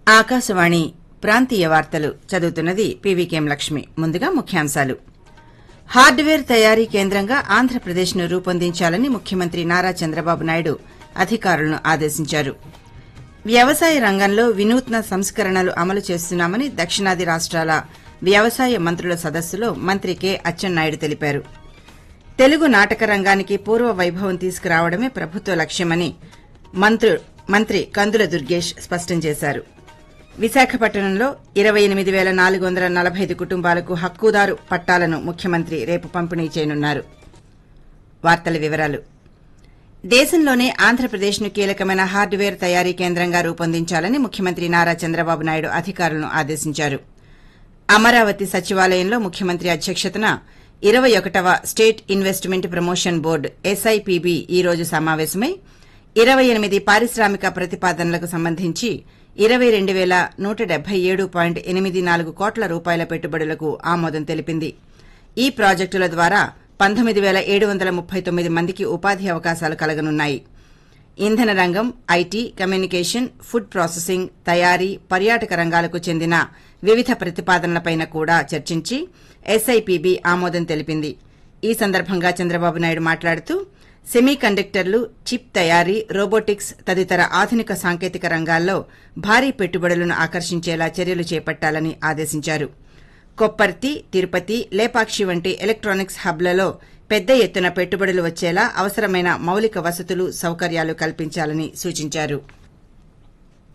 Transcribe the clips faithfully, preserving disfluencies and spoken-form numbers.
ఆకాశవాణి ప్రాంతీయ వార్తలు చదువుతున్నది పీవీకేం లక్ష్మి. ముందుగా ముఖ్యాంశాలు. హార్డ్వేర్ తయారీ కేంద్రంగా ఆంధ్రప్రదేశ్ను రూపొందించాలని ముఖ్యమంత్రి నారా చంద్రబాబు నాయుడు అధికారులను ఆదేశించారు. వ్యవసాయ రంగంలో వినూత్న సంస్కరణలు అమలు చేస్తున్నామని దక్షిణాది రాష్టాల వ్యవసాయ మంత్రుల సదస్సులో మంత్రి కె అచ్చెన్నాయుడు తెలిపారు. తెలుగు నాటక రంగానికి పూర్వ వైభవం తీసుకురావడమే ప్రభుత్వ లక్ష్యమని మంత్రి కందుల దుర్గేష్ స్పష్టం చేశారు. విశాఖపట్నంలో ఇరవై ఎనిమిది పేల నాలుగు వందల నలభై ఐదు కుటుంబాలకు హక్కుదారు పట్టాలను ముఖ్యమంత్రి రేపు పంపిణీ చేయనున్నారు. వార్తల వివరాలు. దేశంలోనే ఆంధ్రప్రదేశ్ను కీలకమైన హార్డ్వేర్ తయారీ కేంద్రంగా రూపొందించాలని ముఖ్యమంత్రి నారా చంద్రబాబు నాయుడు అధికారులను ఆదేశించారు. అమరావతి సచివాలయంలో ముఖ్యమంత్రి అధ్యక్షతన ఇరవై ఒకటవ state investment promotion board SIPB ఈ రోజు సమావేశమై ఇరవై ఎనిమిది పారిశ్రామిక ప్రతిపాదనలకు సంబంధించి ఇరవై రెండు పేల నూట డెబ్బై ఏడు పాయింట్ ఎనిమిది నాలుగు కోట్ల రూపాయల పెట్టుబడులకు ఆమోదం తెలిపింది. ఈ ప్రాజెక్టుల ద్వారా పంతొమ్మిది పేల ఏడు వందల ముప్పై తొమ్మిది మందికి ఉపాధి అవకాశాలు కలగనున్నాయి. ఇంధన రంగం, ఐటీ, కమ్యూనికేషన్, ఫుడ్ ప్రాసెసింగ్, తయారీ, పర్యాటక రంగాలకు చెందిన వివిధ ప్రతిపాదనలపైన కూడా చర్చించి ఎస్ఐపిబి ఆమోదం తెలిపింది. ఈ సందర్భంగా చంద్రబాబు నాయుడు మాట్లాడుతూ సెమీ కండక్టర్లు, చిప్ తయారీ, రోబోటిక్స్ తదితర ఆధునిక సాంకేతిక రంగాల్లో భారీ పెట్టుబడులను ఆకర్షించేలా చర్యలు చేపట్టాలని ఆదేశించారు. కొప్పర్తి, తిరుపతి, లేపాక్షి వంటి ఎలక్టానిక్స్ హబ్లలో పెద్ద ఎత్తున పెట్టుబడులు వచ్చేలా అవసరమైన మౌలిక వసతులు, సౌకర్యాలు కల్పించాలని సూచించారు.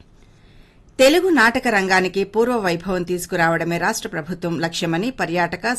తెలుగు నాటక రంగానికి పూర్వ వైభవం తీసుకురావడమే రాష్ట ప్రభుత్వం లక్ష్యమని పర్యాటక